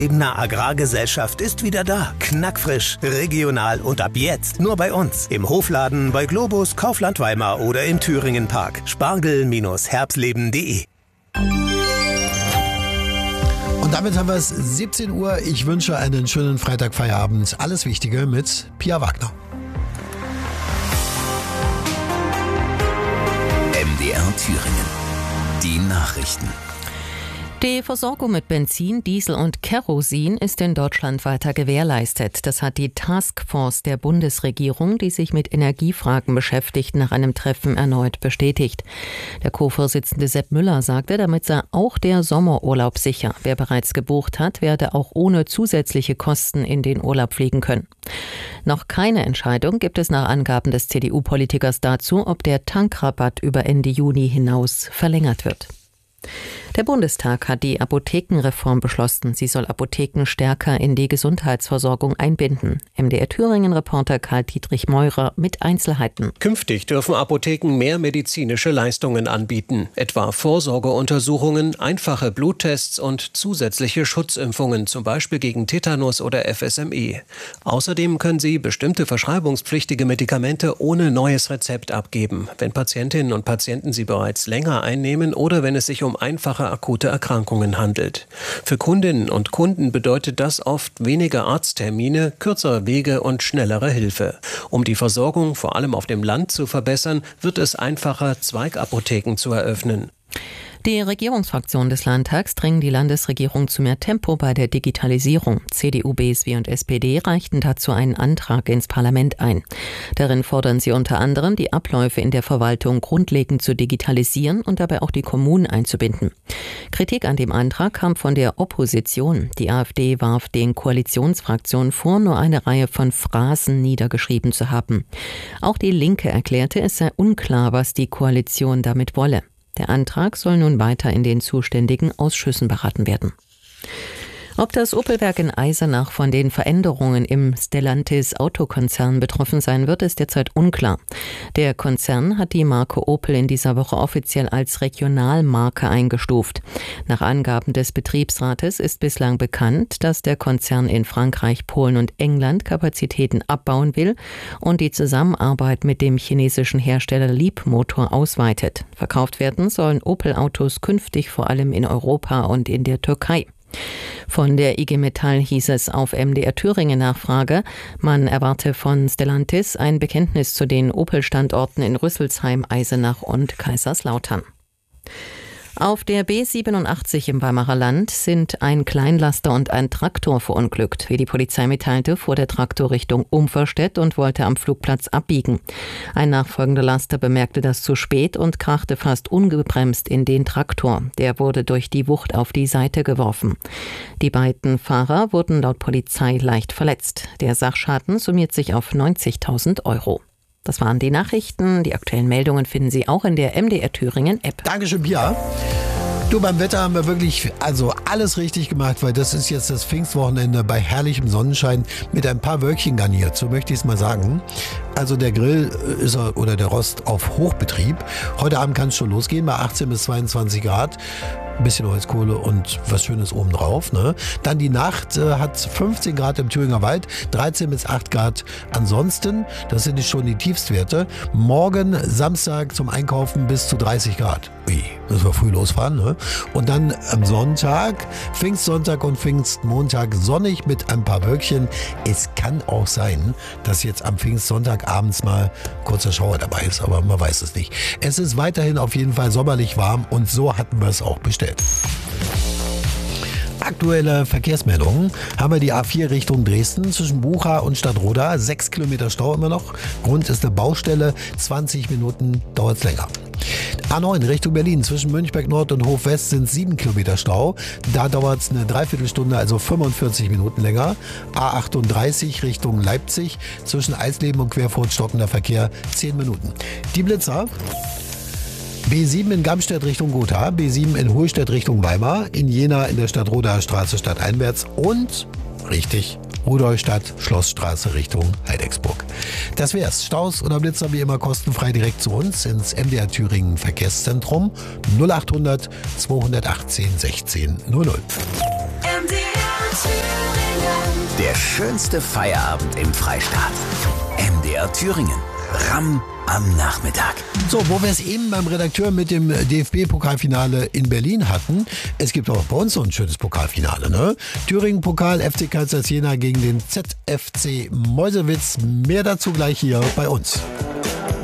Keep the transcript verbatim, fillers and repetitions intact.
Ebner Agrargesellschaft ist wieder da. Knackfrisch, regional und ab jetzt nur bei uns. Im Hofladen, bei Globus, Kaufland Weimar oder im Thüringen Park. Spargel Herbstleben punkt de. Und damit haben wir es siebzehn Uhr. Ich wünsche einen schönen Freitagfeierabend. Alles Wichtige mit Pia Wagner. M D R Thüringen. Die Nachrichten. Die Versorgung mit Benzin, Diesel und Kerosin ist in Deutschland weiter gewährleistet. Das hat die Taskforce der Bundesregierung, die sich mit Energiefragen beschäftigt, nach einem Treffen erneut bestätigt. Der Co-Vorsitzende Sepp Müller sagte, damit sei auch der Sommerurlaub sicher. Wer bereits gebucht hat, werde auch ohne zusätzliche Kosten in den Urlaub fliegen können. Noch keine Entscheidung gibt es nach Angaben des C D U-Politikers dazu, ob der Tankrabatt über Ende Juni hinaus verlängert wird. Der Bundestag hat die Apothekenreform beschlossen. Sie soll Apotheken stärker in die Gesundheitsversorgung einbinden. M D R Thüringen-Reporter Karl-Dietrich Meurer mit Einzelheiten. Künftig dürfen Apotheken mehr medizinische Leistungen anbieten, etwa Vorsorgeuntersuchungen, einfache Bluttests und zusätzliche Schutzimpfungen, zum Beispiel gegen Tetanus oder F S M E. Außerdem können sie bestimmte verschreibungspflichtige Medikamente ohne neues Rezept abgeben, wenn Patientinnen und Patienten sie bereits länger einnehmen oder wenn es sich um einfache akute Erkrankungen handelt. Für Kundinnen und Kunden bedeutet das oft weniger Arzttermine, kürzere Wege und schnellere Hilfe. Um die Versorgung vor allem auf dem Land zu verbessern, wird es einfacher, Zweigapotheken zu eröffnen. Die Regierungsfraktionen des Landtags drängen die Landesregierung zu mehr Tempo bei der Digitalisierung. C D U, B S W und S P D reichten dazu einen Antrag ins Parlament ein. Darin fordern sie unter anderem, die Abläufe in der Verwaltung grundlegend zu digitalisieren und dabei auch die Kommunen einzubinden. Kritik an dem Antrag kam von der Opposition. Die AfD warf den Koalitionsfraktionen vor, nur eine Reihe von Phrasen niedergeschrieben zu haben. Auch die Linke erklärte, es sei unklar, was die Koalition damit wolle. Der Antrag soll nun weiter in den zuständigen Ausschüssen beraten werden. Ob das Opel-Werk in Eisenach von den Veränderungen im Stellantis Autokonzern betroffen sein wird, ist derzeit unklar. Der Konzern hat die Marke Opel in dieser Woche offiziell als Regionalmarke eingestuft. Nach Angaben des Betriebsrates ist bislang bekannt, dass der Konzern in Frankreich, Polen und England Kapazitäten abbauen will und die Zusammenarbeit mit dem chinesischen Hersteller Leapmotor ausweitet. Verkauft werden sollen Opel-Autos künftig vor allem in Europa und in der Türkei. Von der I G Metall hieß es auf M D R Thüringen Nachfrage, man erwarte von Stellantis ein Bekenntnis zu den Opel-Standorten in Rüsselsheim, Eisenach und Kaiserslautern. Auf der B siebenundachtzig im Weimarer Land sind ein Kleinlaster und ein Traktor verunglückt. Wie die Polizei mitteilte, fuhr der Traktor Richtung Umferstedt und wollte am Flugplatz abbiegen. Ein nachfolgender Laster bemerkte das zu spät und krachte fast ungebremst in den Traktor. Der wurde durch die Wucht auf die Seite geworfen. Die beiden Fahrer wurden laut Polizei leicht verletzt. Der Sachschaden summiert sich auf neunzigtausend Euro. Das waren die Nachrichten. Die aktuellen Meldungen finden Sie auch in der M D R Thüringen App. Dankeschön, Pia. Du, beim Wetter haben wir wirklich also alles richtig gemacht, weil das ist jetzt das Pfingstwochenende bei herrlichem Sonnenschein mit ein paar Wölkchen garniert, so möchte ich es mal sagen. Also der Grill ist oder der Rost auf Hochbetrieb. Heute Abend kann es schon losgehen bei achtzehn bis zweiundzwanzig Grad. Ein bisschen Holzkohle und was Schönes obendrauf. Ne? Dann die Nacht äh, hat fünfzehn Grad im Thüringer Wald, dreizehn bis acht Grad ansonsten. Das sind schon die Tiefstwerte. Morgen Samstag zum Einkaufen bis zu dreißig Grad. Ui, müssen wir früh losfahren. Ne? Und dann am Sonntag, Pfingstsonntag und Pfingstmontag sonnig mit ein paar Wölkchen. Es kann auch sein, dass jetzt am Pfingstsonntag abends mal kurzer Schauer dabei ist, aber man weiß es nicht. Es ist weiterhin auf jeden Fall sommerlich warm und so hatten wir es auch bestellt. Aktuelle Verkehrsmeldungen haben wir die A vier Richtung Dresden zwischen Bucha und Stadtroda. Sechs Kilometer Stau immer noch. Grund ist eine Baustelle. zwanzig Minuten dauert es länger. A neun Richtung Berlin zwischen Münchberg Nord und Hof West sind sieben Kilometer Stau. Da dauert es eine Dreiviertelstunde, also fünfundvierzig Minuten länger. A achtunddreißig Richtung Leipzig zwischen Eisleben und Querfurt stockender Verkehr zehn Minuten. Die Blitzer. B sieben in Gamstedt Richtung Gotha, B sieben in Hohlstedt Richtung Weimar, in Jena in der Stadtrodaer Straße stadteinwärts und, richtig, Rudolstadt Schlossstraße Richtung Heidecksburg. Das wär's. Staus oder Blitzer wie immer kostenfrei direkt zu uns ins M D R Thüringen Verkehrszentrum null achthundert zweihundertachtzehn sechzehn null null. M D R Der schönste Feierabend im Freistaat. M D R Thüringen. Ramm am Nachmittag. So, wo wir es eben beim Redakteur mit dem D F B-Pokalfinale in Berlin hatten, es gibt auch bei uns so ein schönes Pokalfinale, ne? Thüringen-Pokal, F C Karlsruhe Jena gegen den Z F C Meuselwitz. Mehr dazu gleich hier bei uns.